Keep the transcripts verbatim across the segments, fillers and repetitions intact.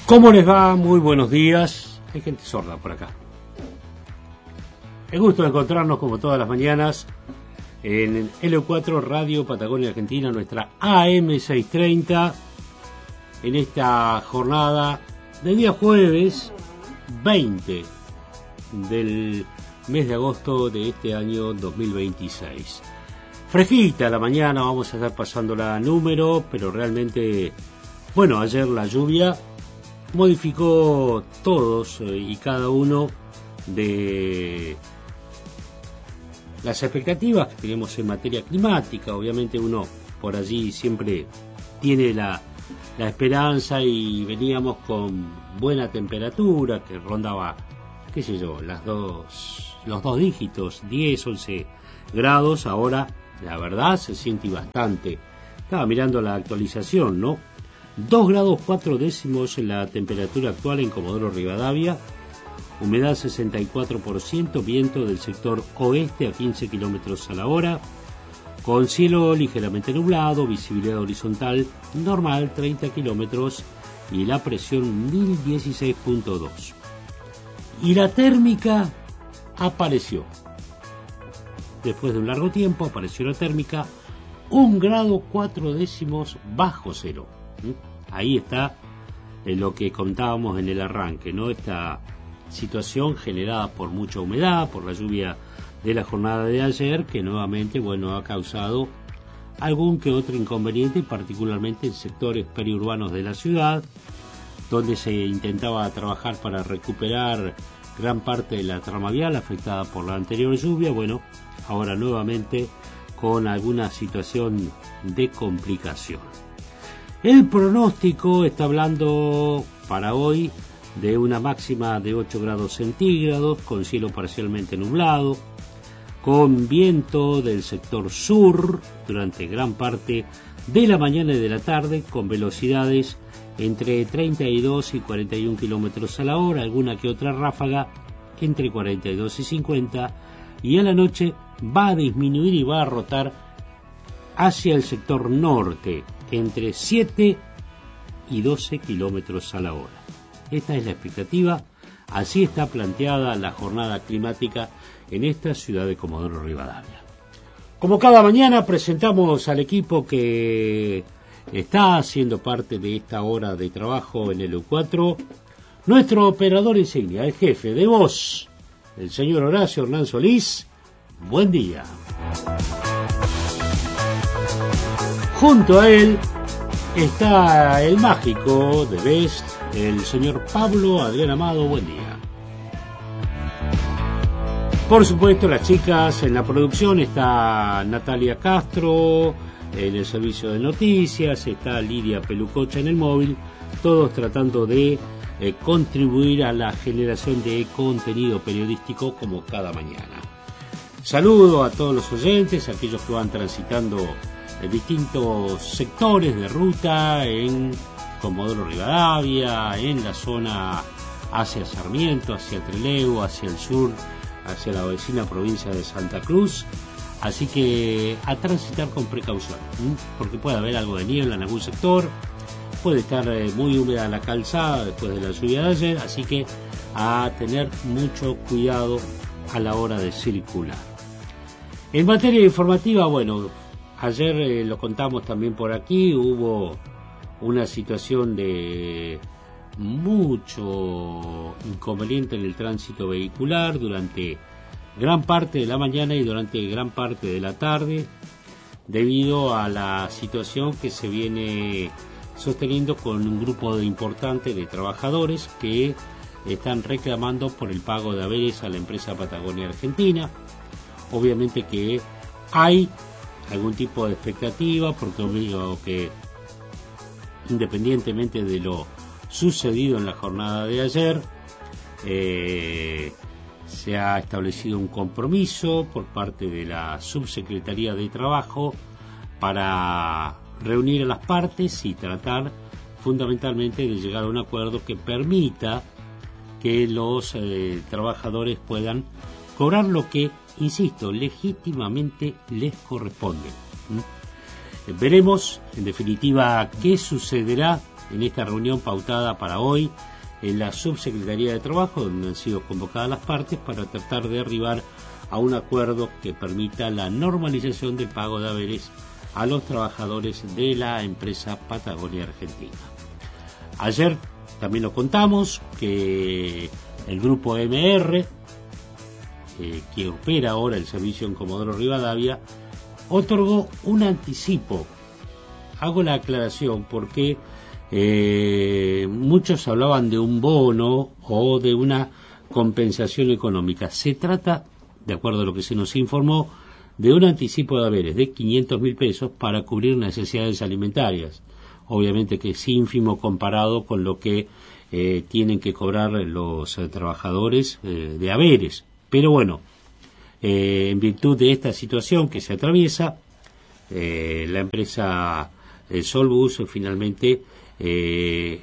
¿Cómo les va? Muy buenos días. Hay gente sorda por acá. El gusto de encontrarnos como todas las mañanas en L cuatro Radio Patagonia Argentina, nuestra A M seiscientos treinta, en esta jornada del día jueves veinte del mes de agosto de este año dos mil veintiséis. Fresquita la mañana, vamos a estar pasándola a número, pero realmente, bueno, ayer la lluvia modificó todos y cada uno de las expectativas que tenemos en materia climática. Obviamente uno por allí siempre tiene la, la esperanza, y veníamos con buena temperatura que rondaba, qué sé yo, las dos, los dos dígitos, diez, once grados. Ahora la verdad se siente bastante. Estaba mirando la actualización, ¿no? dos grados cuatro décimos la temperatura actual en Comodoro Rivadavia, humedad sesenta y cuatro por ciento, viento del sector oeste a quince kilómetros a la hora, con cielo ligeramente nublado, visibilidad horizontal normal treinta kilómetros y la presión mil dieciséis punto dos. Y la térmica apareció. Después de un largo tiempo apareció la térmica, un grado cuatro décimos bajo cero. Ahí está lo que contábamos en el arranque, ¿no? Esta situación generada por mucha humedad, por la lluvia de la jornada de ayer, que nuevamente, bueno, ha causado algún que otro inconveniente, particularmente en sectores periurbanos de la ciudad, donde se intentaba trabajar para recuperar gran parte de la trama vial afectada por la anterior lluvia. Bueno, ahora nuevamente con alguna situación de complicación. El pronóstico está hablando para hoy de una máxima de ocho grados centígrados, con cielo parcialmente nublado, con viento del sector sur durante gran parte de la mañana y de la tarde, con velocidades entre treinta y dos y cuarenta y un kilómetros a la hora, alguna que otra ráfaga entre cuarenta y dos y cincuenta, y a la noche va a disminuir y va a rotar hacia el sector norte, entre siete y doce kilómetros a la hora. Esta es la expectativa, así está planteada la jornada climática en esta ciudad de Comodoro Rivadavia. Como cada mañana presentamos al equipo que está haciendo parte de esta hora de trabajo en L cuatro, nuestro operador insignia, el jefe de voz, el señor Horacio Hernán Solís. Buen día. Junto a él está el mágico de Best, el señor Pablo Adrián Amado. Buen día. Por supuesto, las chicas en la producción, está Natalia Castro en el servicio de noticias, está Lidia Pelucocha en el móvil, todos tratando de eh, contribuir a la generación de contenido periodístico como cada mañana. Saludo a todos los oyentes, a aquellos que van transitando en distintos sectores de ruta en Comodoro Rivadavia, en la zona hacia Sarmiento, hacia Trelew, hacia el sur, hacia la vecina provincia de Santa Cruz. Así que a transitar con precaución, ¿m? porque puede haber algo de niebla en algún sector, puede estar eh, muy húmeda la calzada después de la lluvia de ayer, así que a tener mucho cuidado a la hora de circular. En materia informativa, bueno, ayer eh, lo contamos también por aquí, hubo una situación de mucho inconveniente en el tránsito vehicular durante gran parte de la mañana y durante gran parte de la tarde, debido a la situación que se viene sosteniendo con un grupo de importante de trabajadores que están reclamando por el pago de haberes a la empresa Patagonia Argentina. Obviamente que hay algún tipo de expectativa, porque obvio que independientemente de lo sucedido en la jornada de ayer, eh, se ha establecido un compromiso por parte de la Subsecretaría de Trabajo para reunir a las partes y tratar fundamentalmente de llegar a un acuerdo que permita que los eh, trabajadores puedan cobrar lo que, insisto, legítimamente les corresponde. ¿Mm? Veremos, en definitiva, qué sucederá en esta reunión pautada para hoy en la Subsecretaría de Trabajo, donde han sido convocadas las partes para tratar de arribar a un acuerdo que permita la normalización del pago de haberes a los trabajadores de la empresa Patagonia Argentina. Ayer también lo contamos que el grupo M R, eh, que opera ahora el servicio en Comodoro Rivadavia, otorgó un anticipo. Hago la aclaración porque eh, muchos hablaban de un bono o de una compensación económica. Se trata, de acuerdo a lo que se nos informó, de un anticipo de haberes de quinientos mil pesos para cubrir necesidades alimentarias. Obviamente que es ínfimo comparado con lo que eh, tienen que cobrar los eh, trabajadores eh, de haberes. Pero bueno, eh, en virtud de esta situación que se atraviesa, eh, la empresa eh, Solbus finalmente eh,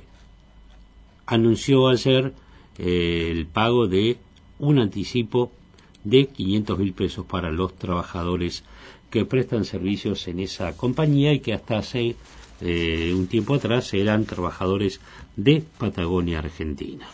anunció ayer eh, el pago de un anticipo de quinientos mil pesos para los trabajadores que prestan servicios en esa compañía y que hasta hace eh, un tiempo atrás eran trabajadores de Patagonia Argentina.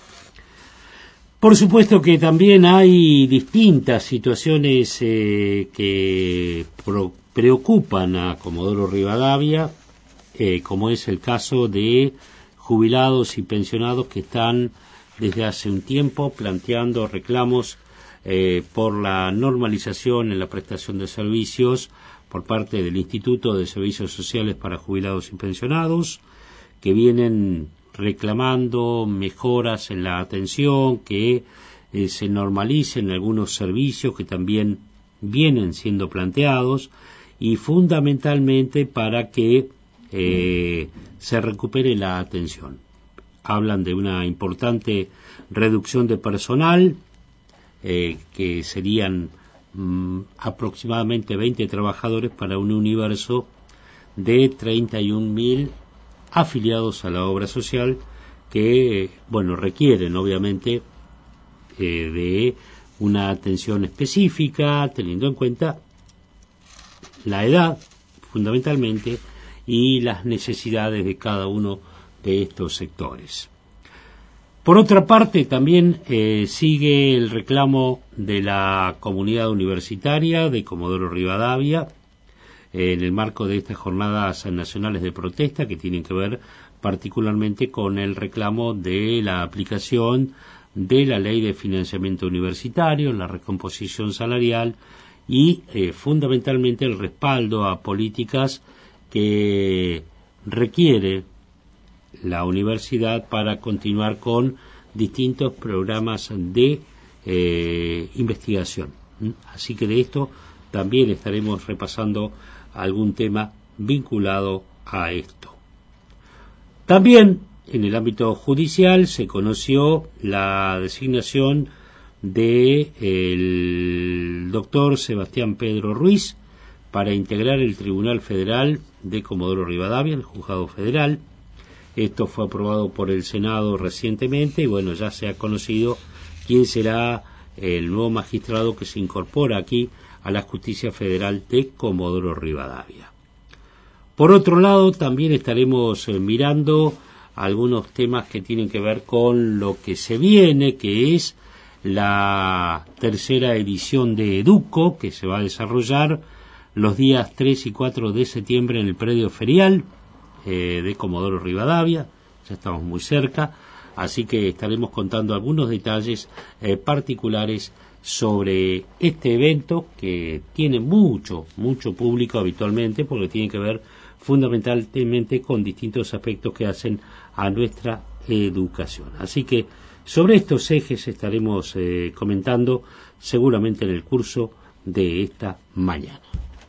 Por supuesto que también hay distintas situaciones eh, que pro- preocupan a Comodoro Rivadavia, eh, como es el caso de jubilados y pensionados que están desde hace un tiempo planteando reclamos eh, por la normalización en la prestación de servicios por parte del Instituto de Servicios Sociales para Jubilados y Pensionados, que vienen reclamando mejoras en la atención, que eh, se normalicen algunos servicios que también vienen siendo planteados y fundamentalmente para que eh, se recupere la atención. Hablan de una importante reducción de personal, eh, que serían mm, aproximadamente veinte trabajadores para un universo de treinta y un mil afiliados a la obra social que, bueno, requieren obviamente eh, de una atención específica, teniendo en cuenta la edad, fundamentalmente, y las necesidades de cada uno de estos sectores. Por otra parte, también eh, sigue el reclamo de la comunidad universitaria de Comodoro Rivadavia, en el marco de estas jornadas nacionales de protesta que tienen que ver particularmente con el reclamo de la aplicación de la ley de financiamiento universitario, la recomposición salarial y eh, fundamentalmente el respaldo a políticas que requiere la universidad para continuar con distintos programas de eh, investigación. Así que de esto también estaremos repasando algún tema vinculado a esto. También en el ámbito judicial se conoció la designación de el doctor Sebastián Pedro Ruiz para integrar el Tribunal Federal de Comodoro Rivadavia, el Juzgado Federal. Esto fue aprobado por el Senado recientemente y bueno, ya se ha conocido quién será el nuevo magistrado que se incorpora aquí a la Justicia Federal de Comodoro Rivadavia. Por otro lado, también estaremos eh, mirando algunos temas que tienen que ver con lo que se viene, que es la tercera edición de Educo, que se va a desarrollar los días tres y cuatro de septiembre en el predio ferial eh, de Comodoro Rivadavia. Ya estamos muy cerca, así que estaremos contando algunos detalles eh, particulares sobre este evento que tiene mucho, mucho público habitualmente porque tiene que ver fundamentalmente con distintos aspectos que hacen a nuestra educación. Así que sobre estos ejes estaremos eh, comentando seguramente en el curso de esta mañana.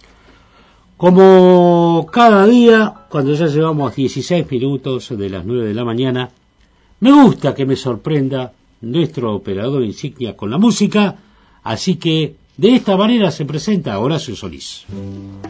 Como cada día, cuando ya llevamos dieciséis minutos de las nueve de la mañana, me gusta que me sorprenda nuestro operador insignia con la música, así que de esta manera se presenta Horacio Solís.